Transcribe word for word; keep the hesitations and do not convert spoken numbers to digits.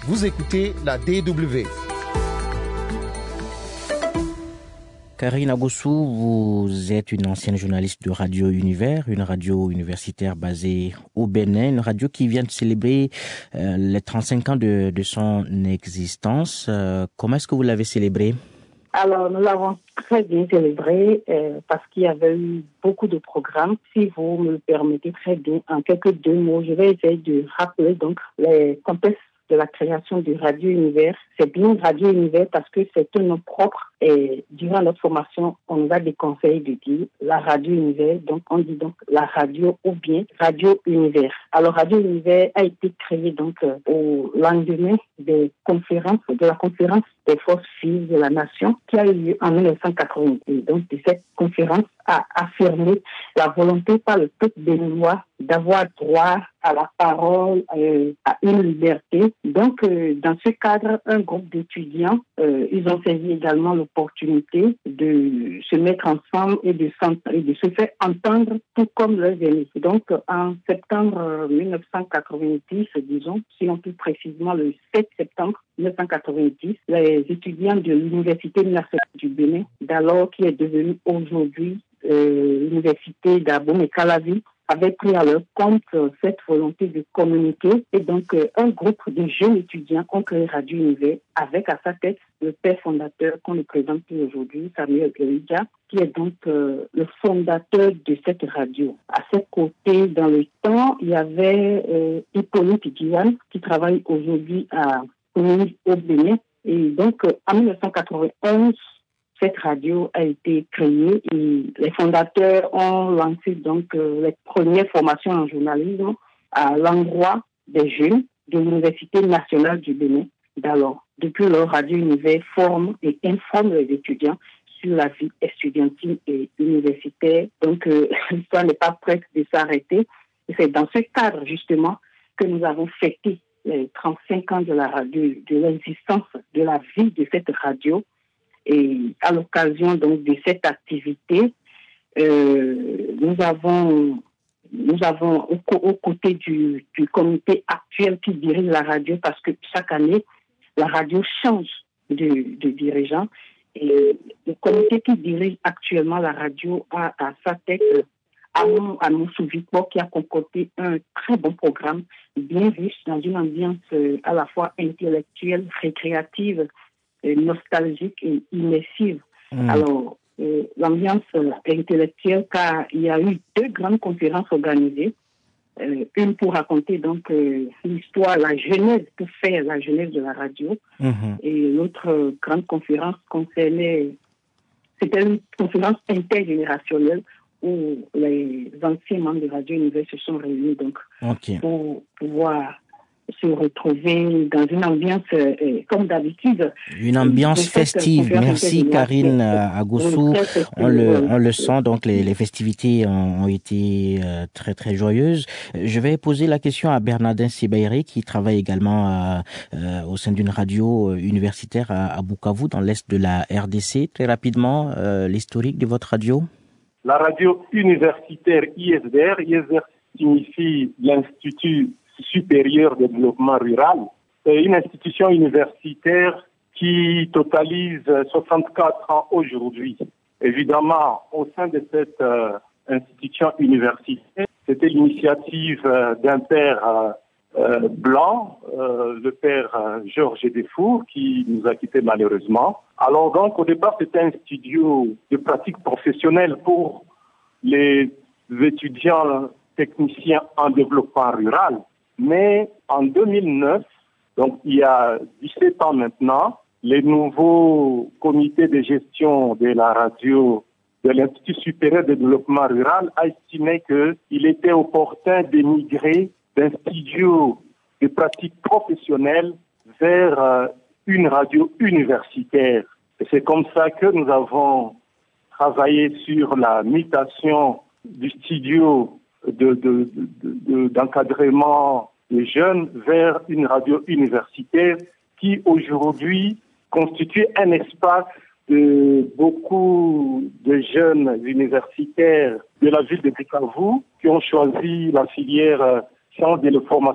Vous écoutez la D W. Karine Agossou, vous êtes une ancienne journaliste de Radio Univers, une radio universitaire basée au Bénin, une radio qui vient de célébrer euh, les trente-cinq ans de, de son existence. Euh, comment est-ce que vous l'avez célébrée? Alors, nous l'avons très bien célébré euh, parce qu'il y avait eu beaucoup de programmes. Si vous me le permettez très bien, en quelques deux mots, je vais essayer de rappeler donc les contextes de la création de Radio Univers. C'est bien Radio Univers parce que c'est un nom propre et durant notre formation, on nous a déconseillé de dire la Radio Univers, donc on dit donc la radio ou bien Radio Univers. Alors Radio Univers a été créée donc euh, au lendemain des conférences, de la conférence des forces vives de la nation qui a eu lieu en dix-neuf cent quatre-vingt-dix. Donc cette conférence a affirmé la volonté par le peuple béninois d'avoir droit à la parole, euh, à une liberté. Donc, euh, dans ce cadre, un groupe d'étudiants, euh, ils ont saisi également l'opportunité de se mettre ensemble et de, et de se faire entendre tout comme leurs aînés. Donc, en septembre dix-neuf cent quatre-vingt-dix, disons, sinon plus précisément le sept septembre dix-neuf cent quatre-vingt-dix, les étudiants de l'Université nationale du Bénin, d'alors qui est devenue aujourd'hui euh, l'Université d'Abomey-Calavi, avaient pris à leur compte euh, cette volonté de communiquer. Et donc, euh, un groupe de jeunes étudiants ont créé Radio Univers avec à sa tête le père fondateur qu'on le présente aujourd'hui, Samuel Eridja, qui est donc euh, le fondateur de cette radio. À ses côtés, dans le temps, il y avait euh, Hippolyte Diwan, qui travaille aujourd'hui à Commune au Bénin. Et donc, euh, en dix-neuf cent quatre-vingt-onze, cette radio a été créée et les fondateurs ont lancé donc euh, les premières formations en journalisme à l'endroit des jeunes de l'Université nationale du Bénin d'alors. Depuis lors, Radio Univers forme et informe les étudiants sur la vie estudiantine et universitaire. Donc, euh, l'histoire n'est pas prête de s'arrêter. Et c'est dans ce cadre, justement, que nous avons fêté les trente-cinq ans de la radio, de l'existence, de la vie de cette radio. Et à l'occasion donc de cette activité, euh, nous avons, nous avons au, aux côtés du, du comité actuel qui dirige la radio, parce que chaque année, la radio change de, de dirigeant. Et le comité qui dirige actuellement la radio a à sa tête Amon Amoussou Vicbo, qui a concocté un très bon programme, bien riche, dans une ambiance à la fois intellectuelle, récréative, nostalgique et immersive. Mmh. Alors, euh, l'ambiance euh, intellectuelle, car il y a eu deux grandes conférences organisées. Euh, une pour raconter donc euh, l'histoire, la genèse, pour faire la genèse de la radio. Mmh. Et l'autre euh, grande conférence concernait, c'était une conférence intergénérationnelle où les anciens membres de Radio Univers se sont réunis donc, okay. pour pouvoir se retrouver dans une ambiance, euh, comme d'habitude. Une ambiance festive. Merci Karine Agossou. On le, on le sent, donc les, les festivités ont, ont été euh, très très joyeuses. Je vais poser la question à Bernardin Sibaïré, qui travaille également à, euh, au sein d'une radio universitaire à, à Bukavu, dans l'est de la R D C. Très rapidement, euh, l'historique de votre radio. La radio universitaire I S D R, I S D R signifie l'Institut supérieur de développement rural. C'est une institution universitaire qui totalise soixante-quatre ans aujourd'hui. Évidemment, au sein de cette euh, institution universitaire, c'était l'initiative euh, d'un père euh, euh, blanc, euh, le père euh, Georges Defour, qui nous a quittés malheureusement. Alors donc, au départ, c'était un studio de pratique professionnelle pour les étudiants techniciens en développement rural. Mais en deux mille neuf, donc il y a dix-sept ans maintenant, les nouveaux comités de gestion de la radio de l'Institut supérieur de développement rural a estimé qu'il était opportun d'émigrer d'un studio de pratique professionnelle vers euh, une radio universitaire. Et c'est comme ça que nous avons travaillé sur la mutation du studio De, de, de, de, d'encadrement des jeunes vers une radio universitaire qui aujourd'hui constitue un espace de beaucoup de jeunes universitaires de la ville de Bukavu qui ont choisi la filière sciences de l'information